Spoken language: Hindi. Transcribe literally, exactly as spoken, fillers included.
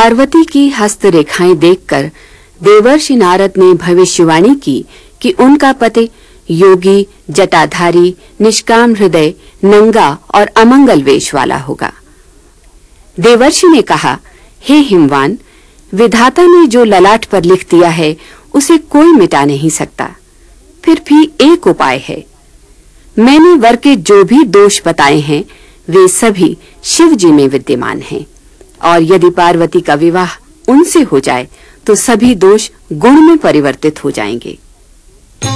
पार्वती की हस्तरेखाएं देखकर देवर्षि नारद ने भविष्यवाणी की कि उनका पति योगी, जटाधारी, निष्काम हृदय, नंगा और अमंगल वेश वाला होगा। देवर्षि ने कहा, हे हिमवान, विधाता ने जो ललाट पर लिख दिया है उसे कोई मिटा नहीं सकता। फिर भी एक उपाय है। मैंने वर के जो भी दोष बताए हैं वे सभी शिव जी में विद्यमान हैं, और यदि पार्वती का विवाह उनसे हो जाए तो सभी दोष गुण में परिवर्तित हो जाएंगे।